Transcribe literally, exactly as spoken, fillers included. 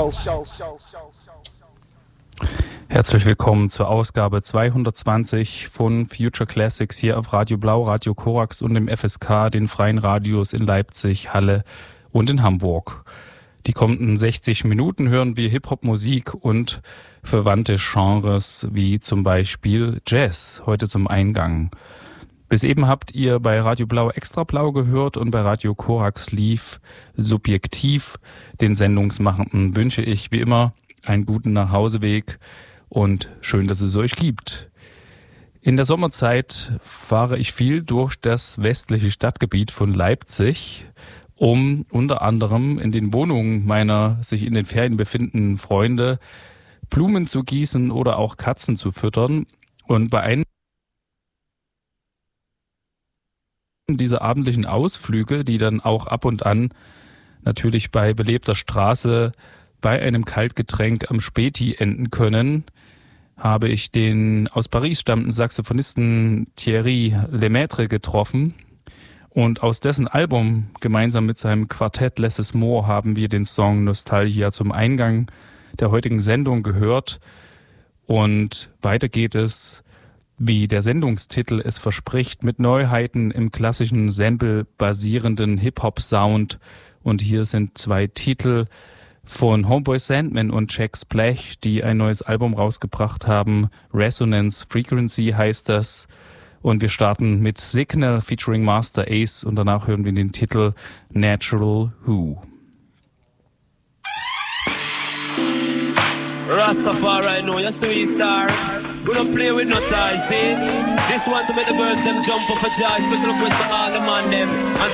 Herzlich willkommen zur Ausgabe zweihundertzwanzig von Future Classics hier auf Radio Blau, Radio Korax und dem F S K, den freien Radios in Leipzig, Halle und in Hamburg. Die kommenden sechzig Minuten hören wir Hip-Hop-Musik und verwandte Genres wie zum Beispiel Jazz, heute zum Eingang. Bis eben habt ihr bei Radio Blau Extra Blau gehört und bei Radio Korax lief Subjektiv. Den Sendungsmachenden wünsche ich wie immer einen guten Nachhauseweg und schön, dass es euch gibt. In der Sommerzeit fahre ich viel durch das westliche Stadtgebiet von Leipzig, um unter anderem in den Wohnungen meiner sich in den Ferien befindenden Freunde Blumen zu gießen oder auch Katzen zu füttern. Und bei einem dieser abendlichen Ausflüge, die dann auch ab und an natürlich bei belebter Straße bei einem Kaltgetränk am Späti enden können, habe ich den aus Paris stammenden Saxophonisten Thierry Lemaitre getroffen. Und aus dessen Album, gemeinsam mit seinem Quartett Less is More, haben wir den Song Nostalgia zum Eingang der heutigen Sendung gehört. Und weiter geht es, wie der Sendungstitel es verspricht, mit Neuheiten im klassischen Sample-basierenden Hip-Hop-Sound. Und hier sind zwei Titel von Homeboy Sandman und Jack Splash, die ein neues Album rausgebracht haben. Resonance Frequency heißt das. Und wir starten mit Signal featuring Master Ace und danach hören wir den Titel Natural Who. Rastafari, know you're sweet star. We don't play with no ties, see? This one to make the birds them jump up for joy. Special request to all the man them. And